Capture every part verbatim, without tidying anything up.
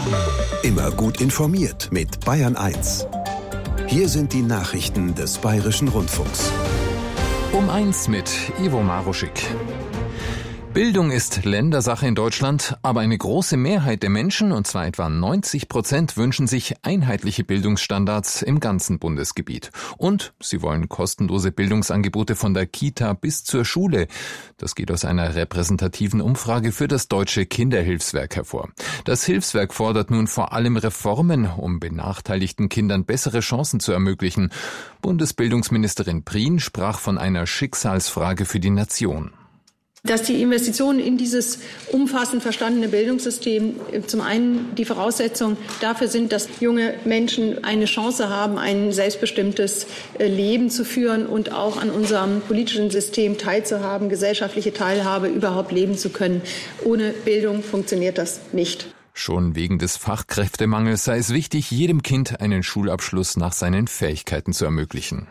Immer gut informiert mit Bayern eins. Hier sind die Nachrichten des Bayerischen Rundfunks. Um eins mit Ivo Maruschik. Bildung ist Ländersache in Deutschland, aber eine große Mehrheit der Menschen, und zwar etwa neunzig Prozent, wünschen sich einheitliche Bildungsstandards im ganzen Bundesgebiet. Und sie wollen kostenlose Bildungsangebote von der Kita bis zur Schule. Das geht aus einer repräsentativen Umfrage für das Deutsche Kinderhilfswerk hervor. Das Hilfswerk fordert nun vor allem Reformen, um benachteiligten Kindern bessere Chancen zu ermöglichen. Bundesbildungsministerin Prien sprach von einer Schicksalsfrage für die Nation. Dass die Investitionen in dieses umfassend verstandene Bildungssystem zum einen die Voraussetzung dafür sind, dass junge Menschen eine Chance haben, ein selbstbestimmtes Leben zu führen und auch an unserem politischen System teilzuhaben, gesellschaftliche Teilhabe überhaupt leben zu können. Ohne Bildung funktioniert das nicht. Schon wegen des Fachkräftemangels sei es wichtig, jedem Kind einen Schulabschluss nach seinen Fähigkeiten zu ermöglichen.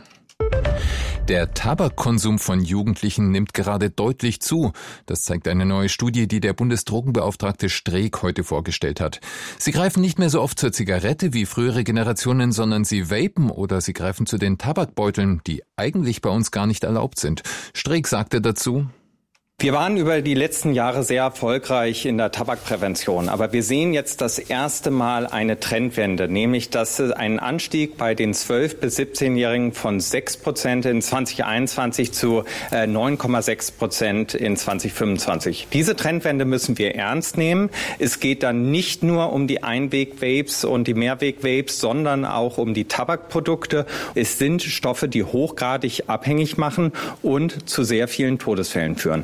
Der Tabakkonsum von Jugendlichen nimmt gerade deutlich zu. Das zeigt eine neue Studie, die der Bundesdrogenbeauftragte Streeck heute vorgestellt hat. Sie greifen nicht mehr so oft zur Zigarette wie frühere Generationen, sondern sie vapen oder sie greifen zu den Tabakbeuteln, die eigentlich bei uns gar nicht erlaubt sind. Streeck sagte dazu: Wir waren über die letzten Jahre sehr erfolgreich in der Tabakprävention, aber wir sehen jetzt das erste Mal eine Trendwende, nämlich dass ein Anstieg bei den zwölf- bis siebzehnjährigen von sechs Prozent in zwanzig einundzwanzig zu neun Komma sechs Prozent in zwanzig fünfundzwanzig. Diese Trendwende müssen wir ernst nehmen. Es geht dann nicht nur um die Einweg-Vapes und die Mehrweg-Vapes, sondern auch um die Tabakprodukte. Es sind Stoffe, die hochgradig abhängig machen und zu sehr vielen Todesfällen führen.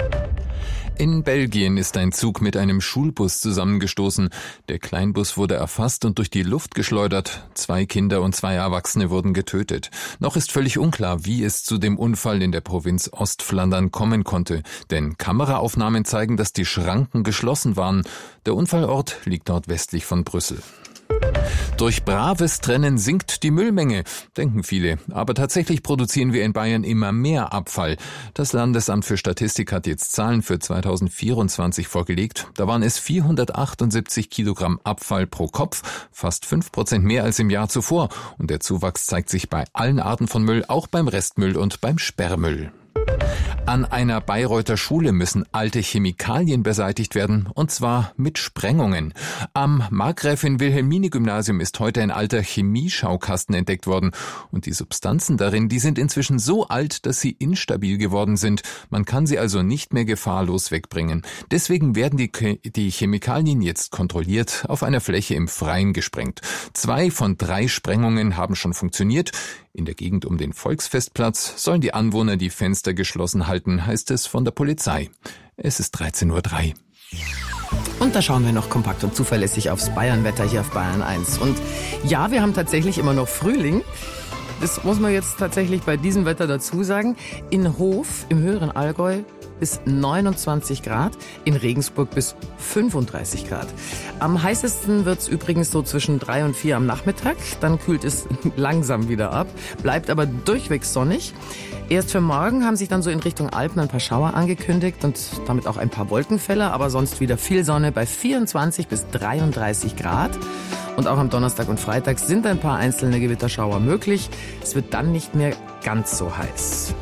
In Belgien ist ein Zug mit einem Schulbus zusammengestoßen. Der Kleinbus wurde erfasst und durch die Luft geschleudert. Zwei Kinder und zwei Erwachsene wurden getötet. Noch ist völlig unklar, wie es zu dem Unfall in der Provinz Ostflandern kommen konnte. Denn Kameraaufnahmen zeigen, dass die Schranken geschlossen waren. Der Unfallort liegt nordwestlich von Brüssel. Durch braves Trennen sinkt die Müllmenge, denken viele. Aber tatsächlich produzieren wir in Bayern immer mehr Abfall. Das Landesamt für Statistik hat jetzt Zahlen für zweitausendvierundzwanzig vorgelegt. Da waren es vierhundertachtundsiebzig Kilogramm Abfall pro Kopf, fast fünf Prozent mehr als im Jahr zuvor. Und der Zuwachs zeigt sich bei allen Arten von Müll, auch beim Restmüll und beim Sperrmüll. An einer Bayreuther Schule müssen alte Chemikalien beseitigt werden, und zwar mit Sprengungen. Am Markgräfin-Wilhelmine-Gymnasium ist heute ein alter Chemieschaukasten entdeckt worden. Und die Substanzen darin, die sind inzwischen so alt, dass sie instabil geworden sind. Man kann sie also nicht mehr gefahrlos wegbringen. Deswegen werden die, die Chemikalien jetzt kontrolliert auf einer Fläche im Freien gesprengt. Zwei von drei Sprengungen haben schon funktioniert. In der Gegend um den Volksfestplatz sollen die Anwohner die Fenster geschlossen halten, heißt es von der Polizei. Es ist dreizehn Uhr drei. Und da schauen wir noch kompakt und zuverlässig aufs Bayernwetter hier auf Bayern eins. Und ja, wir haben tatsächlich immer noch Frühling. Das muss man jetzt tatsächlich bei diesem Wetter dazu sagen. In Hof im höheren Allgäu bis neunundzwanzig Grad, in Regensburg bis fünfunddreißig Grad. Am heißesten wird's übrigens so zwischen drei und vier am Nachmittag. Dann kühlt es langsam wieder ab, bleibt aber durchweg sonnig. Erst für morgen haben sich dann so in Richtung Alpen ein paar Schauer angekündigt und damit auch ein paar Wolkenfälle, aber sonst wieder viel Sonne bei vierundzwanzig bis dreiunddreißig Grad. Und auch am Donnerstag und Freitag sind ein paar einzelne Gewitterschauer möglich. Es wird dann nicht mehr ganz so heiß.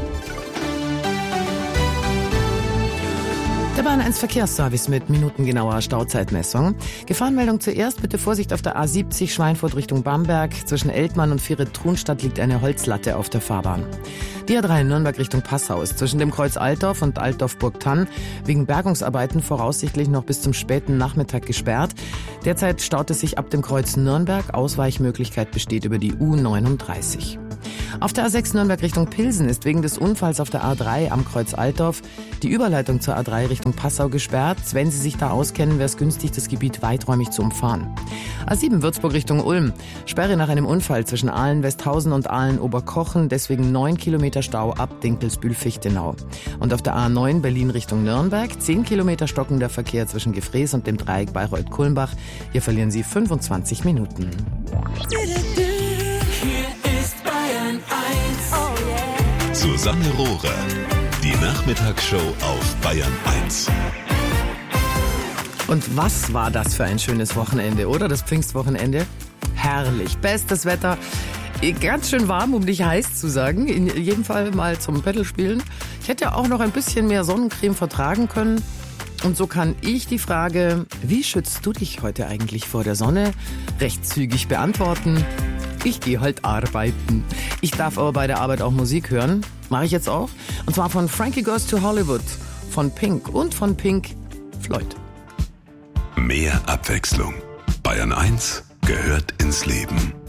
Der Bayern eins Verkehrsservice mit minutengenauer Stauzeitmessung. Gefahrenmeldung zuerst, bitte Vorsicht auf der A siebzig Schweinfurt Richtung Bamberg. Zwischen Eltmann und Viere-Trunstadt liegt eine Holzlatte auf der Fahrbahn. Die A drei Nürnberg Richtung Passau ist zwischen dem Kreuz Altdorf und Altdorf-Burgtann wegen Bergungsarbeiten voraussichtlich noch bis zum späten Nachmittag gesperrt. Derzeit staut es sich ab dem Kreuz Nürnberg. Ausweichmöglichkeit besteht über die U neununddreißig. Auf der A sechs Nürnberg Richtung Pilsen ist wegen des Unfalls auf der A drei am Kreuz Altdorf die Überleitung zur A drei Richtung Passau gesperrt. Wenn Sie sich da auskennen, wäre es günstig, das Gebiet weiträumig zu umfahren. A sieben Würzburg Richtung Ulm. Sperre nach einem Unfall zwischen Aalen-Westhausen und Aalen-Oberkochen. Deswegen neun Kilometer Stau ab Dinkelsbühl-Fichtenau. Und auf der A neun Berlin Richtung Nürnberg. zehn Kilometer stockender Verkehr zwischen Gefrees und dem Dreieck Bayreuth-Kulmbach. Hier verlieren Sie fünfundzwanzig Minuten. Susanne Rohrer. Die Nachmittagsshow auf Bayern eins. Und was war das für ein schönes Wochenende, oder? Das Pfingstwochenende? Herrlich, bestes Wetter. Ganz schön warm, um nicht heiß zu sagen. In jedem Fall mal zum Paddlespielen. Ich hätte ja auch noch ein bisschen mehr Sonnencreme vertragen können. Und so kann ich die Frage, wie schützt du dich heute eigentlich vor der Sonne, recht zügig beantworten. Ich gehe halt arbeiten. Ich darf aber bei der Arbeit auch Musik hören. Mache ich jetzt auch. Und zwar von Frankie Goes to Hollywood, von Pink und von Pink Floyd. Mehr Abwechslung. Bayern eins gehört ins Leben.